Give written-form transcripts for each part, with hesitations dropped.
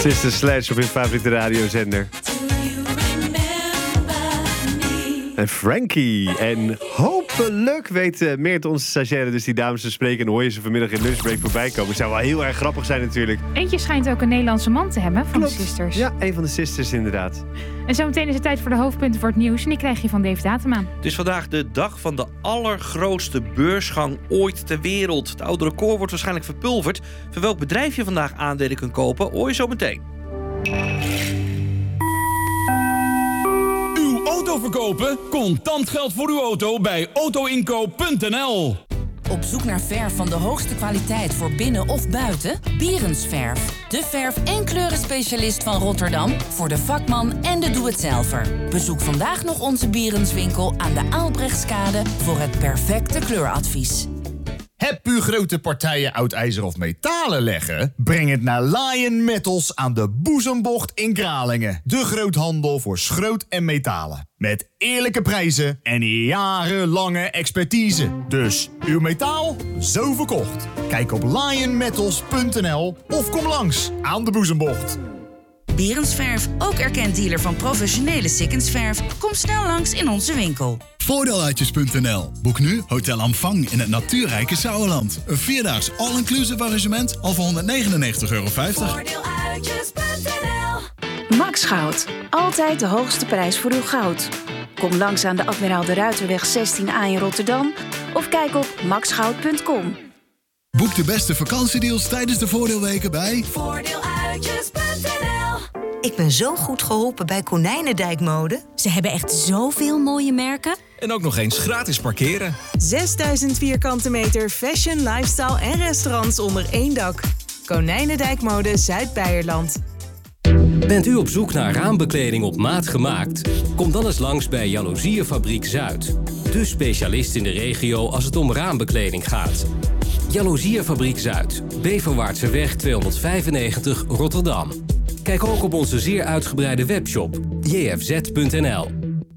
Sister Sledge op je favoriete radiozender. En Frankie. En hopelijk weet Meert, onze stagiaire, dus die dames te spreken. En dan hoor je ze vanmiddag in lunchbreak voorbij komen. Het zou wel heel erg grappig zijn natuurlijk. Eentje schijnt ook een Nederlandse man te hebben van Klopt. de Sisters. Ja, een van de Sisters inderdaad. En zometeen is het tijd voor de hoofdpunten voor het nieuws. En die krijg je van Dave Datema. Het is vandaag de dag van de allergrootste beursgang ooit ter wereld. Het oude record wordt waarschijnlijk verpulverd. Voor welk bedrijf je vandaag aandelen kunt kopen, hoor je zo meteen. Auto verkopen? Contant geld voor uw auto bij autoinkoop.nl. Op zoek naar verf van de hoogste kwaliteit voor binnen of buiten? Bierensverf. De verf- en kleurenspecialist van Rotterdam voor de vakman en de doe-het-zelver. Bezoek vandaag nog onze Bierenswinkel aan de Aalbrechtskade voor het perfecte kleuradvies. Heb u grote partijen oud ijzer of metalen leggen? Breng het naar Lion Metals aan de Boezembocht in Kralingen. De groothandel voor schroot en metalen. Met eerlijke prijzen en jarenlange expertise. Dus uw metaal, zo verkocht. Kijk op lionmetals.nl of kom langs aan de Boezembocht. Bierensverf, ook erkend dealer van professionele sikkensverf. Kom snel langs in onze winkel. Voordeeluitjes.nl. Boek nu Hotel Amfang in het natuurrijke Sauerland. Een 4-daags all-inclusive arrangement al voor €199,50. Voordeeluitjes.nl. Max Goud. Altijd de hoogste prijs voor uw goud. Kom langs aan de Admiraal de Ruiterweg 16A in Rotterdam of kijk op maxgoud.com. Boek de beste vakantiedeals tijdens de voordeelweken bij Voordeeluitjes.nl. Ik ben zo goed geholpen bij Konijnendijkmode. Ze hebben echt zoveel mooie merken. En ook nog eens gratis parkeren. 6000 vierkante meter fashion, lifestyle en restaurants onder één dak. Konijnendijkmode Zuid-Beierland. Bent u op zoek naar raambekleding op maat gemaakt? Kom dan eens langs bij Jaloeziefabriek Zuid. De specialist in de regio als het om raambekleding gaat. Jaloeziefabriek Zuid, Beverwaartseweg 295 Rotterdam. Kijk ook op onze zeer uitgebreide webshop jfz.nl.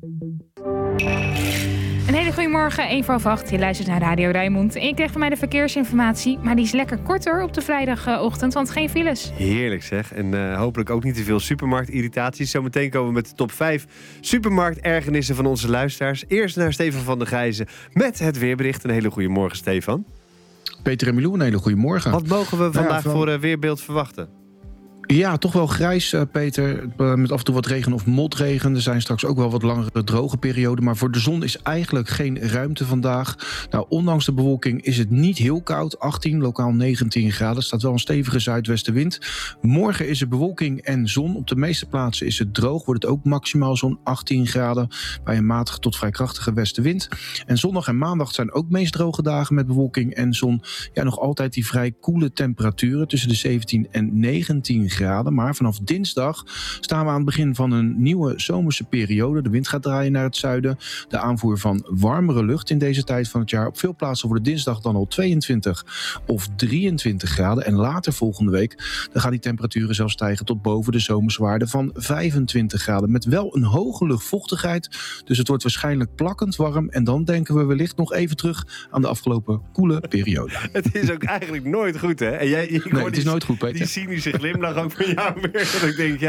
Een hele goede morgen, 7:08. Je luistert naar Radio Rijnmond. En je krijgt van mij de verkeersinformatie. Maar die is lekker korter op de vrijdagochtend, want geen files. Heerlijk zeg. En hopelijk ook niet te veel supermarktirritaties. Zometeen komen we met de top 5 supermarktergernissen van onze luisteraars. Eerst naar Stefan van der Gijzen met het weerbericht. Een hele goede morgen, Stefan. Peter en Milou, een hele goede morgen. Wat mogen we vandaag voor weerbeeld verwachten? Ja, toch wel grijs, Peter. Met af en toe wat regen of motregen. Er zijn straks ook wel wat langere droge perioden. Maar voor de zon is eigenlijk geen ruimte vandaag. Nou, ondanks de bewolking is het niet heel koud. 18, lokaal 19 graden. Er staat wel een stevige zuidwestenwind. Morgen is er bewolking en zon. Op de meeste plaatsen is het droog. Wordt het ook maximaal zo'n 18 graden. Bij een matige tot vrij krachtige westenwind. En zondag en maandag zijn ook meest droge dagen met bewolking en zon. Ja, nog altijd die vrij koele temperaturen. Tussen de 17 en 19 graden. Maar vanaf dinsdag staan we aan het begin van een nieuwe zomerse periode. De wind gaat draaien naar het zuiden. De aanvoer van warmere lucht in deze tijd van het jaar. Op veel plaatsen wordt dinsdag dan al 22 of 23 graden. En later volgende week dan gaan die temperaturen zelfs stijgen tot boven de zomerswaarde van 25 graden. Met wel een hoge luchtvochtigheid. Dus het wordt waarschijnlijk plakkend warm. En dan denken we wellicht nog even terug aan de afgelopen koele periode. Het is ook eigenlijk nooit goed, hè? En nee, het is nooit goed, Peter. Die cynische glimlach ook van jou weer. Dat ik denk,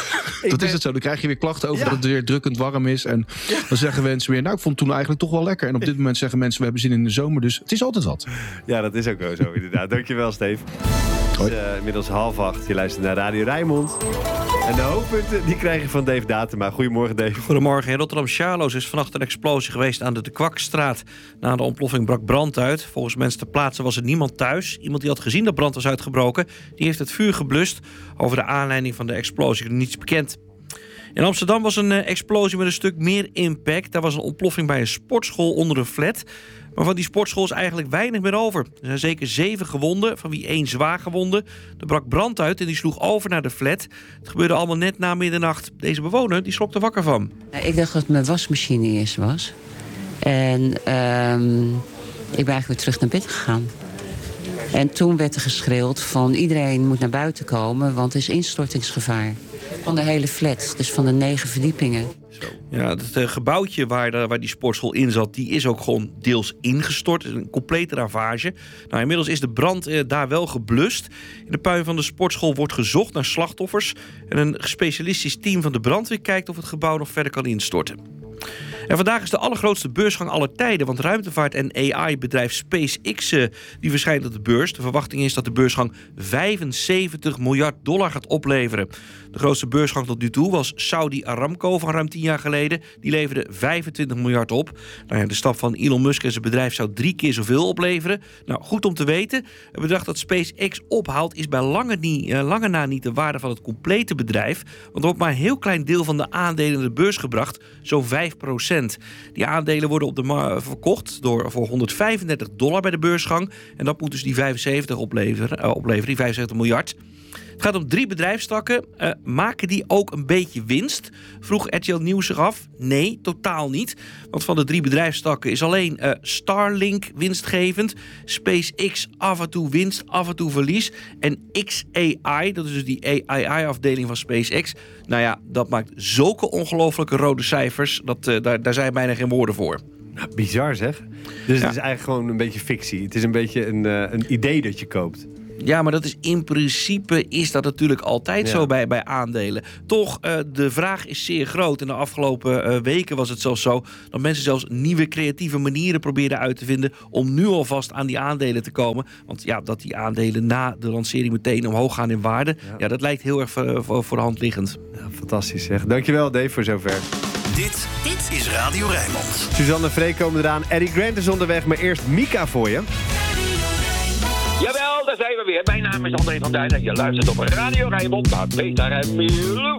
is het zo. Dan krijg je weer klachten over dat het weer drukkend warm is. En dan zeggen mensen weer, nou, ik vond het toen eigenlijk toch wel lekker. En op dit moment zeggen mensen, we hebben zin in de zomer. Dus het is altijd wat. Ja, dat is ook wel zo, inderdaad. Dankjewel, Steve. Het is inmiddels 7:30. Je luistert naar Radio Rijnmond. En de hoofdpunten die krijg je van Dave Datema. Goedemorgen, Dave. Goedemorgen. In Rotterdam-Charloes is vannacht een explosie geweest aan de Kwakstraat. Na de ontploffing brak brand uit. Volgens mensen ter plaatse was er niemand thuis. Iemand die had gezien dat brand was uitgebroken, die heeft het vuur geblust. Over de aanleiding van de explosie is niets bekend. In Amsterdam was een explosie met een stuk meer impact. Daar was een ontploffing bij een sportschool onder een flat. Maar van die sportschool is eigenlijk weinig meer over. Er zijn zeker 7 gewonden, van wie 1 zwaar gewonde. Er brak brand uit en die sloeg over naar de flat. Het gebeurde allemaal net na middernacht. Deze bewoner die schrok er wakker van. Ik dacht dat het mijn wasmachine eerst was. En ik ben eigenlijk weer terug naar bed gegaan. En toen werd er geschreeuwd van iedereen moet naar buiten komen, want er is instortingsgevaar. Van de hele flat, dus van de 9 verdiepingen. Ja, het gebouwtje waar die sportschool in zat, die is ook gewoon deels ingestort. Het is een complete ravage. Nou, inmiddels is de brand daar wel geblust. In de puin van de sportschool wordt gezocht naar slachtoffers. En een specialistisch team van de brandweer kijkt of het gebouw nog verder kan instorten. En vandaag is de allergrootste beursgang aller tijden, want ruimtevaart- en AI-bedrijf SpaceX die verschijnt op de beurs. De verwachting is dat de beursgang $75 miljard gaat opleveren. De grootste beursgang tot nu toe was Saudi Aramco van ruim 10 jaar geleden. Die leverde 25 miljard op. Nou ja, de stap van Elon Musk en zijn bedrijf zou 3 keer zoveel opleveren. Nou, goed om te weten. Het bedrag dat SpaceX ophaalt is bij lange na niet de waarde van het complete bedrijf. Want er wordt maar een heel klein deel van de aandelen in de beurs gebracht, zo'n 5%. Die aandelen worden op de verkocht voor $135 bij de beursgang. En dat moet dus die 75 opleveren, die 75 miljard. Het gaat om 3 bedrijfstakken. Maken die ook een beetje winst? Vroeg RTL Nieuws zich af. Nee, totaal niet. Want van de 3 bedrijfstakken is alleen Starlink winstgevend. SpaceX af en toe winst, af en toe verlies. En xAI, dat is dus die AI-afdeling van SpaceX. Nou ja, dat maakt zulke ongelooflijke rode cijfers. Daar zijn bijna geen woorden voor. Nou, bizar zeg. Dus het is eigenlijk gewoon een beetje fictie. Het is een beetje een idee dat je koopt. Ja, maar dat is in principe is dat natuurlijk altijd zo bij aandelen. Toch, de vraag is zeer groot. In de afgelopen weken was het zelfs zo dat mensen zelfs nieuwe creatieve manieren probeerden uit te vinden om nu alvast aan die aandelen te komen. Want ja, dat die aandelen na de lancering meteen omhoog gaan in waarde, dat lijkt heel erg voor de hand liggend. Ja, fantastisch zeg. Dankjewel Dave voor zover. Dit is Radio Rijnmond. Suzanne en Freek komen eraan. Eddie Grant is onderweg, maar eerst Mika voor je. Jawel, daar zijn we weer. Mijn naam is André van Duin en je luistert op Radio Rijnmond naar Peter en Milou.